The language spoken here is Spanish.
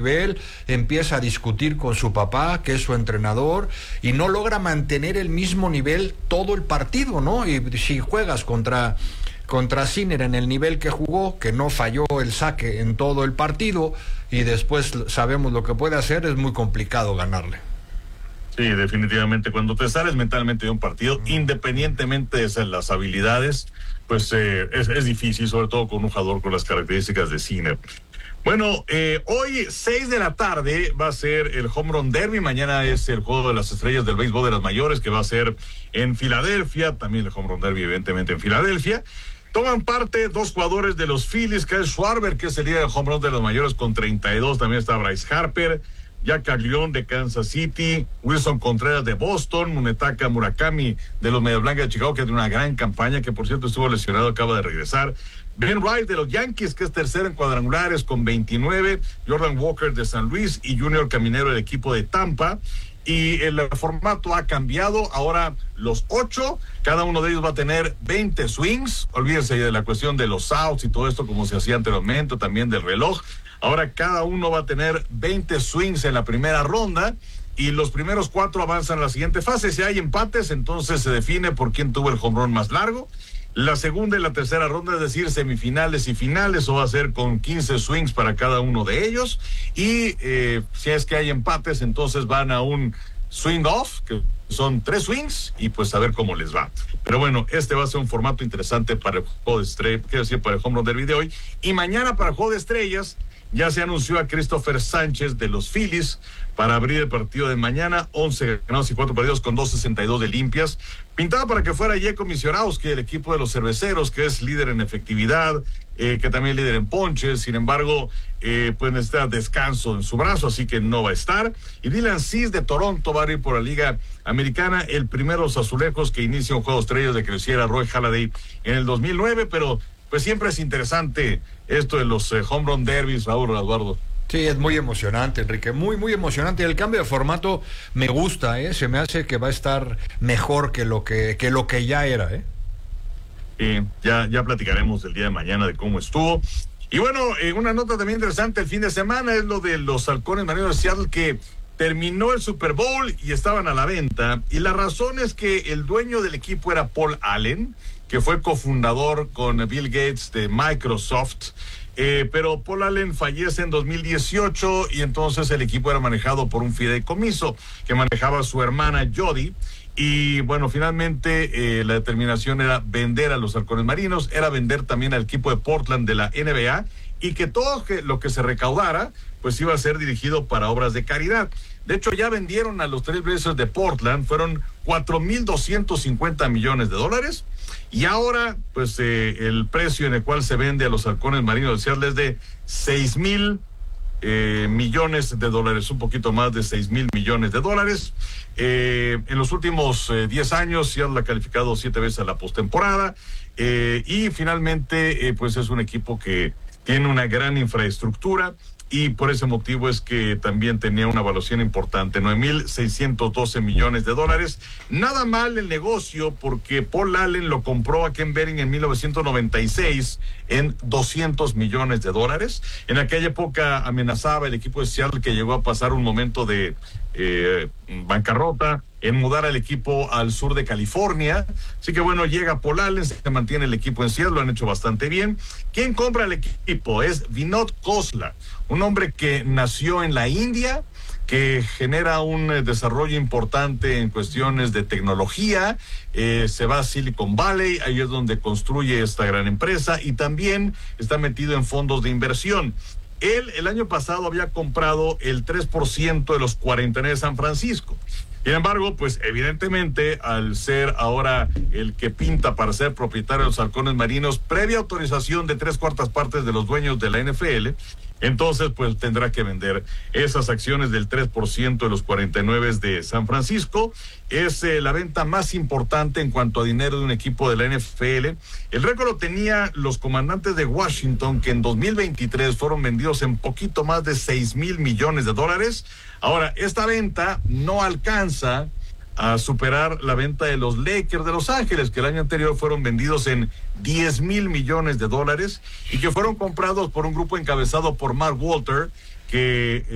nivel, empieza a discutir con su papá, que es su entrenador, y no logra mantener el mismo nivel todo el partido, ¿no? Y si juegas contra Sinner en el nivel que jugó, que no falló el saque en todo el partido, y después sabemos lo que puede hacer, es muy complicado ganarle. Sí, definitivamente. Cuando te sales mentalmente de un partido, independientemente de las habilidades, pues es difícil, sobre todo con un jugador con las características de Sinner. Bueno, hoy 6 de la tarde va a ser el Home Run Derby. Mañana es el juego de las estrellas del béisbol de las mayores, que va a ser en Filadelfia. También el Home Run Derby, evidentemente, en Filadelfia. Toman parte 2 jugadores de los Phillies, Kyle Schwarber, que es el líder del home run de los mayores con 32. También está Bryce Harper, Jack Caglione de Kansas City, Wilson Contreras de Boston, Munetaka Murakami de los Medias Blancas de Chicago, que tiene una gran campaña, que por cierto estuvo lesionado, acaba de regresar. Ben Wright de los Yankees, que es tercero en cuadrangulares con 29, Jordan Walker de San Luis y Junior Caminero del equipo de Tampa. Y el formato ha cambiado, ahora los 8, cada uno de ellos va a tener 20 swings, olvídense de la cuestión de los outs y todo esto como se hacía anteriormente, también del reloj. Ahora cada uno va a tener 20 swings en la primera ronda y los primeros 4 avanzan a la siguiente fase. Si hay empates, entonces se define por quién tuvo el home run más largo. La segunda y la tercera ronda, es decir, semifinales y finales, o va a ser con 15 swings para cada uno de ellos. Y si es que hay empates, entonces van a un swing off, que son 3 swings, y pues a ver cómo les va. Pero bueno, este va a ser un formato interesante para el juego de estrellas, quiero decir, para el Home Run Derby de hoy. Y mañana para el juego de estrellas, ya se anunció a Christopher Sánchez de los Phillies para abrir el partido de mañana. 11 ganados y 4 perdidos con 2.62 de limpias. Pintaba para que fuera Jacob Misiorowski, el equipo de los cerveceros, que es líder en efectividad, que también es líder en ponches. Sin embargo, pues necesita descanso en su brazo, así que no va a estar. Y Dylan Cease de Toronto va a ir por la Liga Americana, el primero de los azulejos que inicia un juego de estrellas de que lo hiciera Roy Halladay en el 2009, pero pues siempre es interesante esto de los home run derbies, Raúl, Eduardo. Sí, es muy emocionante, Enrique, muy, muy emocionante. El cambio de formato me gusta, se me hace que va a estar mejor que lo que ya era, Ya platicaremos el día de mañana de cómo estuvo. Y bueno, una nota también interesante el fin de semana es lo de los halcones marinos de Seattle, que terminó el Super Bowl y estaban a la venta. Y la razón es que el dueño del equipo era Paul Allen, que fue cofundador con Bill Gates de Microsoft. Pero Paul Allen fallece en 2018 y entonces el equipo era manejado por un fideicomiso que manejaba su hermana Jody. Y bueno, finalmente la determinación era vender a los halcones marinos, era vender también al equipo de Portland de la NBA, y que todo lo que se recaudara pues iba a ser dirigido para obras de caridad. De hecho, ya vendieron a los Trail Blazers de Portland, fueron $4,250 millones. Y ahora, pues el precio en el cual se vende a los halcones marinos de Seattle es de $6,000 millones, un poquito más de $6,000 millones. En los últimos 10 años, Seattle ha calificado 7 veces a la postemporada, y finalmente, pues es un equipo que tiene una gran infraestructura. Y por ese motivo es que también tenía una evaluación importante, $9,612 millones. Nada mal el negocio, porque Paul Allen lo compró a Ken Behring en 1996 en $200 millones. En aquella época amenazaba el equipo de Seattle, que llegó a pasar un momento de bancarrota, en mudar al equipo al sur de California. Así que bueno, llega Paul Allen, se mantiene el equipo en Seattle, lo han hecho bastante bien. ¿Quién compra el equipo? Es Vinod Khosla, un hombre que nació en la India, que genera un desarrollo importante en cuestiones de tecnología. Se va a Silicon Valley, ahí es donde construye esta gran empresa, y también está metido en fondos de inversión. Él el año pasado había comprado el 3% de los 49 de San Francisco. Sin embargo, pues evidentemente, al ser ahora el que pinta para ser propietario de los halcones marinos, previa autorización de 3/4 partes de los dueños de la NFL, entonces pues tendrá que vender esas acciones del 3% de los 49 de San Francisco. Es la venta más importante en cuanto a dinero de un equipo de la NFL. El récord lo tenía los Comandantes de Washington, que en 2023 fueron vendidos en poquito más de $6,000 millones. Ahora, esta venta no alcanza a superar la venta de los Lakers de Los Ángeles, que el año anterior fueron vendidos en $10,000 millones y que fueron comprados por un grupo encabezado por Mark Walter, que